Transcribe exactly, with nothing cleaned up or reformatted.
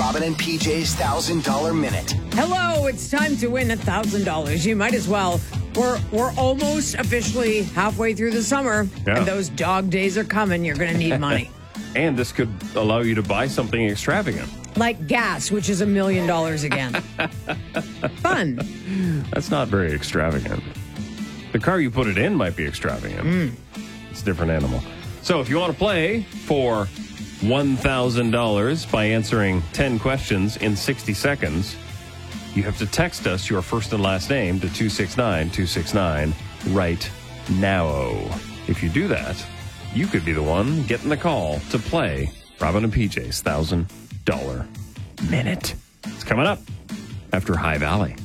Robin and P J's one thousand dollar Minute. Hello, it's time to win one thousand dollars. You might as well. We're we're almost officially halfway through the summer, Yeah. and those dog days are coming. You're going to need money. And this could allow you to buy something extravagant. Like gas, which is a million dollars again. Fun. That's not very extravagant. The car you put it in might be extravagant. Mm. It's a different animal. So if you want to play for one thousand dollars by answering ten questions in sixty seconds, you have to text us your first and last name to two six nine two six nine right now. If you do that, you could be the one getting the call to play Robin and P J's one thousand dollar Minute. It's coming up after High Valley.